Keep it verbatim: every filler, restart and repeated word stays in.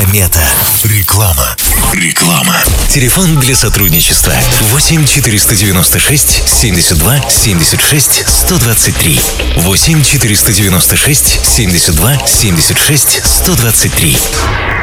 Мета. Реклама. Реклама. Телефон для сотрудничества восемь четыреста девяносто шесть семьдесят два семьдесят шесть сто двадцать три. восемь четыреста девяносто шесть семьдесят два семьдесят шесть сто двадцать три.